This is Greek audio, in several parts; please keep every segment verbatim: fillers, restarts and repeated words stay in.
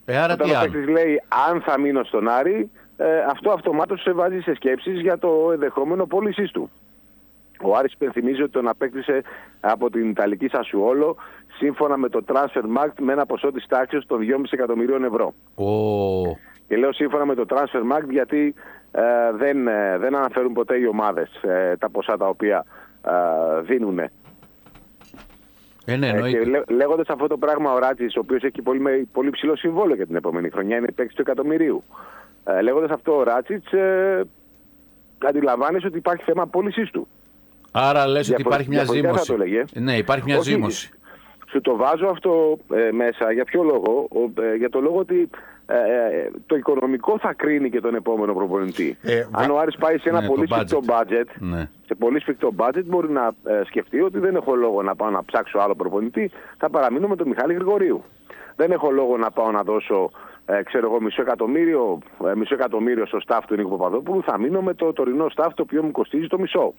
Ε, άρα Όταν τι ο παίκτης λέει αν θα μείνω στον Άρη, ε, αυτό αυτομάτως σε βάζει σε σκέψεις για το ενδεχόμενο πώλησής του. Ο Άρης υπενθυμίζει ότι τον απέκτησε από την Ιταλική Σασουόλο σύμφωνα με το Transfermarkt με ένα ποσό της τάξης των δυόμισι εκατομμυρίων ευρώ. Oh. Και λέω σύμφωνα με το Transfermarkt γιατί ε, δεν, ε, δεν αναφέρουν ποτέ οι ομάδες ε, τα ποσά τα οποία ε, δίνουν. Ε, ναι, ε, και λέ, λέγοντας αυτό το πράγμα ο Ράτσιτς, ο οποίος έχει πολύ, πολύ ψηλό συμβόλαιο για την επόμενη χρονιά, είναι παίκτης του εκατομμυρίου. Ε, λέγοντας αυτό ο Ράτσιτς, ε, αντιλαμβάνεσαι ότι υπάρχει θέμα πώλησής του. Άρα λες ότι υπάρχει μια ζήμωση. Ναι, υπάρχει μια Όχι, ζήμωση. Σου το βάζω αυτό ε, μέσα. Για ποιο λόγο? Ο, ε, για το λόγο ότι ε, ε, το οικονομικό θα κρίνει και τον επόμενο προπονητή. Ε, Αν ο Άρης πάει σε ένα ναι, πολύ σφιχτό budget, ναι. σε πολύ σφιχτό budget μπορεί να ε, σκεφτεί ότι δεν έχω λόγο να πάω να ψάξω άλλο προπονητή, θα παραμείνω με τον Μιχάλη Γρηγορίου. Δεν έχω λόγο να πάω να δώσω ε, ξέρω εγώ, μισό εκατομμύριο, ε, μισό εκατομμύριο στο staff του Νίκου Παπαδόπουλου, θα μείνω με το τωρινό staff το οποίο μου κοστίζει το μισό.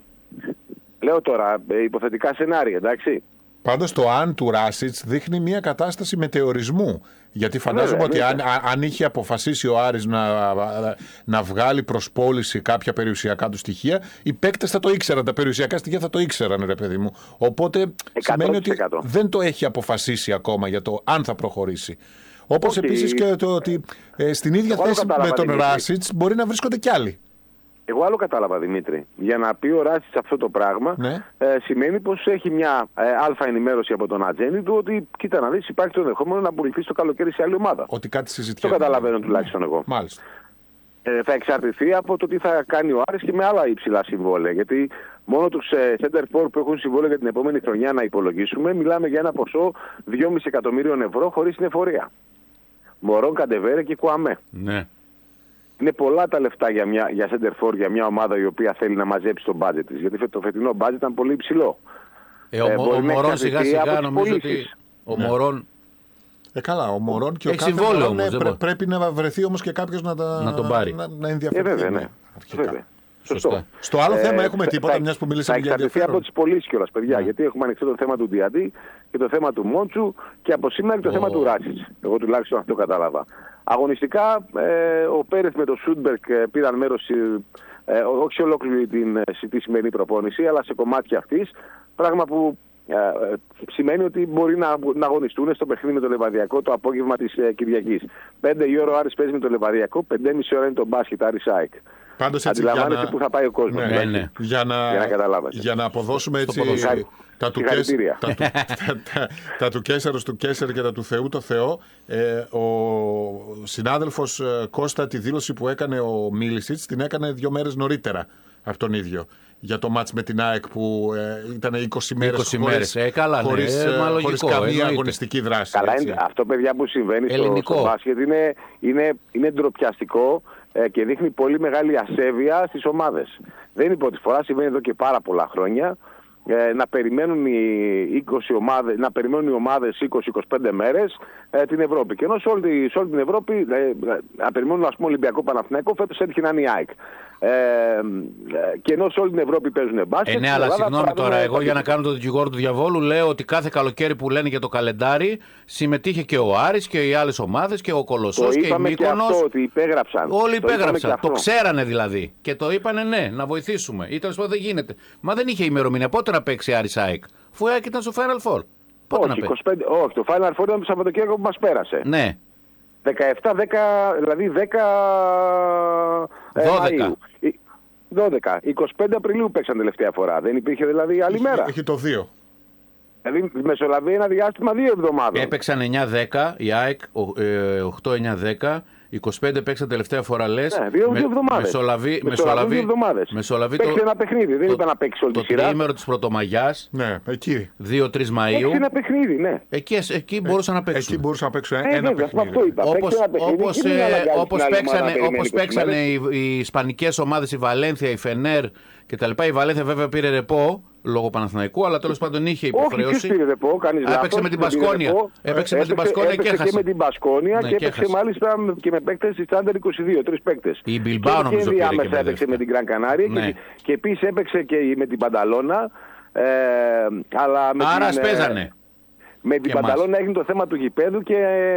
Λέω τώρα ε, υποθετικά σενάρια, εντάξει. Πάντως το αν του Ράσιτς δείχνει μια κατάσταση μετεωρισμού. Γιατί φαντάζομαι Βέβαια, ότι αν, αν είχε αποφασίσει ο Άρης να, να βγάλει προς πώληση κάποια περιουσιακά του στοιχεία, οι παίκτες θα το ήξεραν, τα περιουσιακά στοιχεία θα το ήξεραν, ρε παιδί μου. Οπότε εκατό τοις εκατό σημαίνει ότι δεν το έχει αποφασίσει ακόμα για το αν θα προχωρήσει. Όπως Όχι. επίσης και το ότι ε, στην ίδια Εγώ θέση με τον Δημήτρη. Ράσιτς μπορεί να βρίσκονται κι άλλοι. Εγώ άλλο κατάλαβα, Δημήτρη. Για να πει ο Ράτσιτς αυτό το πράγμα, ναι. ε, σημαίνει πως έχει μια ε, αλφα ενημέρωση από τον ατζέντη του ότι κοίτα να δεις, υπάρχει το ενδεχόμενο να πουληθεί το καλοκαίρι σε άλλη ομάδα. Ότι κάτι συζητιέται. Το καταλαβαίνω τουλάχιστον εγώ. Μάλιστα. Ε, θα εξαρτηθεί από το τι θα κάνει ο Άρης και με άλλα υψηλά συμβόλαια. Γιατί μόνο τους ε, center for που έχουν συμβόλαια για την επόμενη χρονιά να υπολογίσουμε, μιλάμε για ένα ποσό δυόμισι εκατομμύριων ευρώ χωρίς την εφορία. Μωρόν, Καντεβέρε και Κουαμέ. Ναι. Είναι πολλά τα λεφτά για, μια, για center for, για μια ομάδα η οποία θέλει να μαζέψει το budget της. Γιατί το φετινό budget ήταν πολύ υψηλό. Ε, ο ε, ο Μωρόν σιγά σιγά νομίζω ότι ο ναι. Μωρόν... Ε, καλά, ο Μωρόν και ο κάθε Μωρόν ναι, πρέ, πρέπει να βρεθεί όμως και κάποιος να, τα, να τον πάρει. Να, να ενδιαφερθεί. Ε, βέβαια, ναι. Βέβαια. Σωστό. Στο άλλο ε, θέμα έχουμε τίποτα, θα, μιας που μιλήσαμε για ενδιαφέρον. Θα εξαρτηθεί από τις πωλήσεις κιόλας, παιδιά, yeah. γιατί έχουμε ανοιχτό το θέμα του Διαντή και το θέμα του Μόντσου και από σήμερα και το oh. θέμα του Ράτσιτς. Εγώ τουλάχιστον αυτό κατάλαβα. Αγωνιστικά, ε, ο Πέρεθ με τον Σούντμπερκ ε, πήραν μέρος, ε, όχι σε ολόκληρη την τη σημερινή προπόνηση, αλλά σε κομμάτια αυτής, πράγμα που ε, ε, σημαίνει ότι μπορεί να, να αγωνιστούν στο παιχνίδι με το Λεβαδιακό το απόγευμα της ε, Κυριακής. πέντε η ώρα ο Άρης παίζει με το Λεβαδιακό, πέντε και μισή ώρα είναι το μπάσκετ Άρης ΑΕΚ. Αντιλαμβάνεσαι να... που θα πάει ο κόσμος. Ναι, ναι. Για, να... για, να για να αποδώσουμε έτσι τα του, Κέσ... τα, του... τα, τα του Κέσσερος του Κέσσερ και τα του Θεού το Θεό. Ε, ο συνάδελφος Κώστα τη δήλωση που έκανε ο Μίλισιτς την έκανε δύο μέρες νωρίτερα από τον ίδιο. Για το μάτς με την ΑΕΚ που ε, ήταν είκοσι μέρες χωρίς, ε, καλά, χωρίς, ναι, ε, χωρίς καμία εννοείται. αγωνιστική δράση. Καλά, είναι, αυτό παιδιά που συμβαίνει στο, στο μπάσκετ είναι, είναι, είναι ντροπιαστικό ε, και δείχνει πολύ μεγάλη ασέβεια στις ομάδες. Δεν είναι η πρώτη φορά, συμβαίνει εδώ και πάρα πολλά χρόνια. Ε, να περιμένουν οι είκοσι ομάδες, να περιμένουν οι ομάδες είκοσι με είκοσι πέντε μέρες ε, την Ευρώπη. Και ενώ σε όλη, σε όλη την Ευρώπη ε, να περιμένουν ας πούμε Ολυμπιακό Παναθηναϊκό, φέτος έτυχε να είναι η ΑΕΚ. Ε, και ενώ σε όλη την Ευρώπη παίζουν μπάσκετ. Ε, ναι, αλλά συγγνώμη τώρα, εγώ για να κάνω το δικηγόρο του διαβόλου λέω ότι κάθε καλοκαίρι που λένε για το καλεντάρι συμμετείχε και ο Άρης και οι άλλες ομάδες και ο Κολοσσός και η Μύκονος. Και αυτό, ότι υπέγραψαν. Όλοι υπέγραψαν. Το, το ξέρανε δηλαδή. Και το είπανε ναι, να βοηθήσουμε. Ή τέλος πάντων δεν γίνεται. Μα δεν είχε ημερομηνία. Πότε να παίξει Άρης ΑΕΚ, αφού η ΑΕΚ ήταν στο Final Four. Πότε όχι, να είκοσι πέντε, όχι, το Final Four ήταν το Σαββατοκύριακο που μας πέρασε. Ναι. δεκαεπτά δέκα, δηλαδή δέκα δώδεκα. Μαΐου. δώδεκα. είκοσι πέντε Απριλίου παίξαν τελευταία φορά. Δεν υπήρχε δηλαδή άλλη μέρα. Έχει το δύο. Δηλαδή μεσολαβεί ένα διάστημα δύο εβδομάδων. Έπαιξαν εννιά δέκα η ΑΕΚ, οκτώ εννιά δέκα. είκοσι πέντε παίξαν τελευταία φορά λες. Ναι, δύο εβδομάδες. Μεσολαβεί, μεσολαβεί δύο εβδομάδες. Μεσολαβεί παίξει το, ένα παιχνίδι, δεν το, είπα να παίξει όλη το τη σειρά. Το τριήμερο της Πρωτομαγιάς. Ναι, εκεί. δύο τρεις Μαΐου. Παίξει ένα παιχνίδι, ναι. Εκεί, εκεί μπορούσαν να παίξουν. Εκεί μπορούσαν να παίξουν ε, ένα βέβαια, παιχνίδι. Αυτό είπα. Όπως, όπως, ε, όπως παίξανε, όπως παίξανε οι, οι ισπανικές ομάδες, η Βαλένθια, η Φενέρ κτλ. Η Βαλένθια βέβαια πήρε ρεπό λόγω Παναθηναϊκού, αλλά τέλος πάντων είχε υποχρέωση. Όχι, πήρε ρεπό, κανείς λάθος. Έπαιξε με την Μπασκόνια. Έπαιξε με την Μπασκόνια και έχασε. Και με την Μπασκόνια και έπαιξε μάλιστα και με παίκτες της Τσάντερ είκοσι δύο, τρεις παίκτες. Η Μπιλμπάο νομίζω πήρε και με έπαιξε με την Γκραν Κανάρια και επίσης έπαιξε και με την Πανταλώνα. Άρα σπέζανε. Με την Πανταλώνα έγινε το θέμα του γηπέδου και